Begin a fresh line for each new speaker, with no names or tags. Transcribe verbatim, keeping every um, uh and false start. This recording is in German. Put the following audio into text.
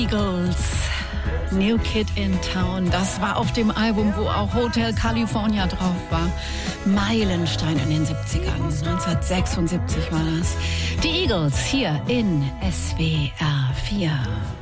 Eagles, New Kid in Town, das war auf dem Album, wo auch Hotel California drauf war. Meilenstein in den siebzigern, neunzehnhundertsechsundsiebzig war das. Die Eagles hier in S W R vier.